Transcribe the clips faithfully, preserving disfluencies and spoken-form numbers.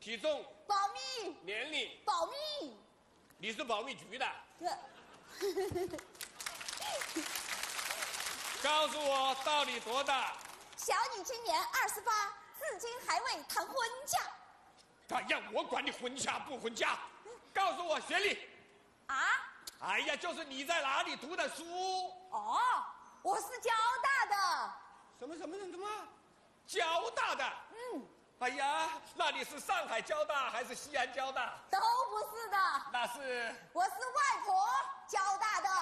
体重保密， 年龄保密。 你是保密局的。告诉我到底多大？ 小女今年二十八，至今还未谈婚嫁。 哎呀，我管你婚嫁不婚嫁，告诉我学历。 啊？ 哎呀，就是你在哪里读的书？ 哦，我是交大的。 什么什么什么？交大的？ 嗯。 哎呀，那你是上海交大还是西安交大？ 都不是的。 那是？ 我是外婆交大的。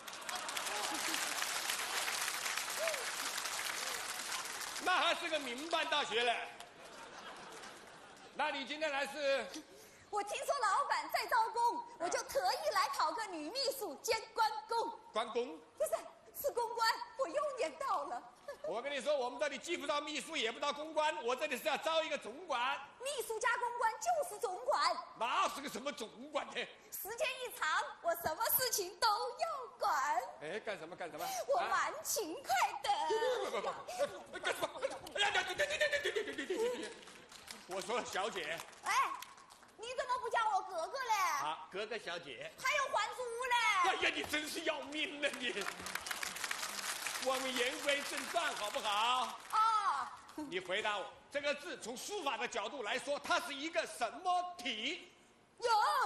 那还是个民办大学嘞。那你今天来是？ 我听说老板在招工，我就特意来考个女秘书兼关公。 关公？ 不是，是公关，我又年到了。 我跟你说，我们这里既不招秘书，也不招公关，我这里是要招一个总管。 秘书加公关就是总管。 那是个什么总管呢？ 时间一长，我什么事情都要管。 哎，干什么干什么？ 我蛮勤快的。 不不不，干什么？哎呀，对对对对对对对对对对！我说小姐。 哎，你怎么不叫我哥哥嘞？ 啊，哥哥小姐。 还有还珠嘞？ 哎呀，你真是要命了你！我们言归正传，好不好？ 哦。 你回答我，这个字从书法的角度来说，它是一个什么体？ 有。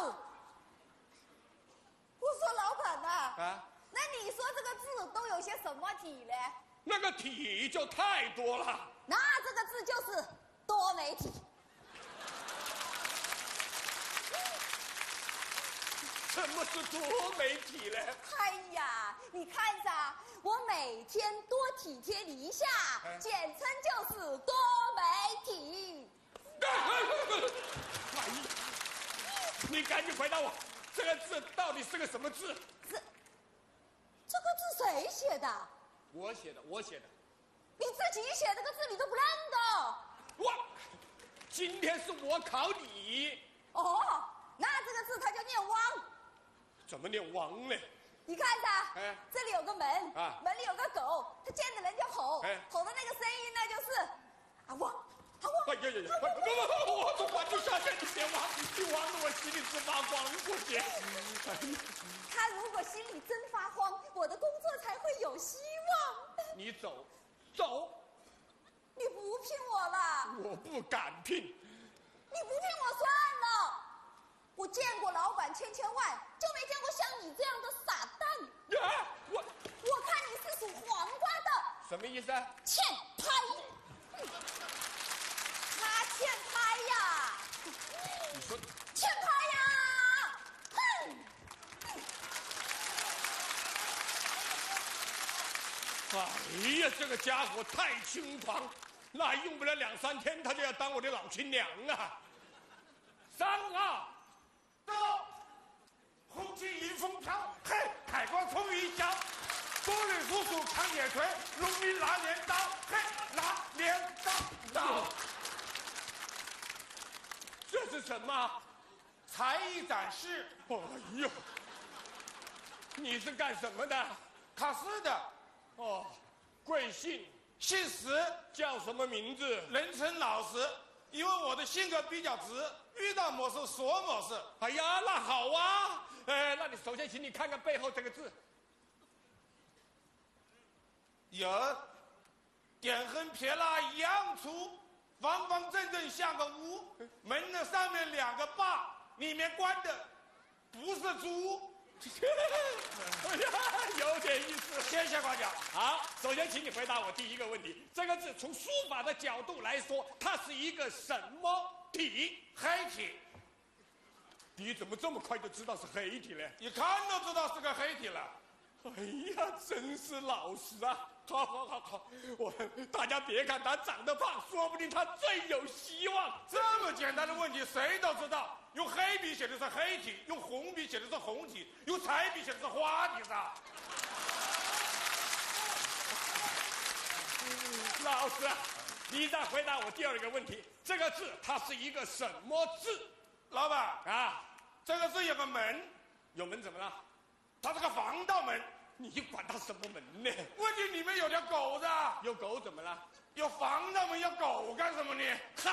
我说老板呐。啊。那你说这个字都有些什么体嘞？ 那个体就太多了。 那这个字就是多媒体。 什么是多媒体呢？ 哎呀，你看着，我每天多体贴你一下，嗯、简称就是多媒体。 哎呀，你赶紧回答我，这个字到底是个什么字？ 字，这个字谁写的？ 我写的，我写的。 你自己写这个字你都不认得？ 哇，今天是我考你。 哦，那这个字它叫念汪。 怎么念汪呢？ 你看着，哎，这里有个门，啊，门里有个狗，它见着人就吼，哎，吼的那个声音呢就是啊汪，啊汪。 哎呀呀呀！不不不，我总管就下线，你别汪，你汪得我心里直发慌，过节。 他如果心里真发慌，我的工作才会有希望。 你走，走。 你不聘我了？ 我不敢聘。 你不聘我算了。我见过老板千千万，就没见过像你这样的傻蛋。 啊！我我看你是属黄瓜的。 什么意思啊？ 欠拍。他欠拍呀！ 你说欠拍呀！哼！ 哎呀，这个家伙太轻狂，那用不了两三天，他就要当我的老亲娘啊！三啊！ 走，红旗迎风飘，嘿，海光冲雨脚，多瑞叔叔扛铁锤，农民拿镰刀，嘿，拿镰刀刀。 这是什么？ 才艺展示。 哎呦，你是干什么的？ 考试的。 哦，贵姓？ 姓石， 叫什么名字？ 人称老石。因为我的性格比较直，遇到模式说模式。 哎呀，那好啊！哎，那你首先请你看看背后这个字。 有，点横撇捺一样粗，方方正正像个屋。门的上面两个把，里面关的不是猪。 哎呀，有点意思。 谢谢夸奖。 好，首先请你回答我第一个问题：这个字从书法的角度来说，它是一个什么体？ 黑体。 你怎么这么快就知道是黑体呢？ 一看都知道是个黑体了。 哎呀，真是老实啊！好好好好，我大家别看他长得胖，说不定他最有希望。 这么简单的问题谁都知道，用黑笔写的是黑体，用红笔写的是红体，用彩笔写的是花体的。 老师，你再回答我第二个问题，这个字它是一个什么字？ 老板啊， 这个字有个门， 有门怎么了？ 它是个防盗门。 你管它什么门呢？ 问题里面有条狗的。 有狗怎么了？ 有防盗门，有狗干什么呢？ 好